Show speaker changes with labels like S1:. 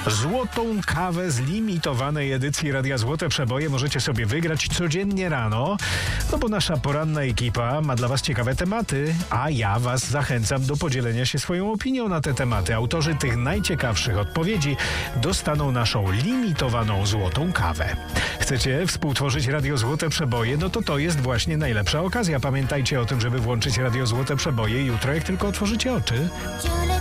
S1: Złotą kawę z limitowanej edycji Radia Złote Przeboje możecie sobie wygrać codziennie rano, no bo nasza poranna ekipa ma dla was ciekawe tematy, a ja was zachęcam do podzielenia się swoją opinią na te tematy. Autorzy tych najciekawszych odpowiedzi dostaną naszą limitowaną złotą kawę. Chcecie współtworzyć Radio Złote Przeboje? No to jest właśnie najlepsza okazja. Pamiętajcie o tym, żeby włączyć Radio Złote Przeboje jutro, jak tylko otworzycie oczy.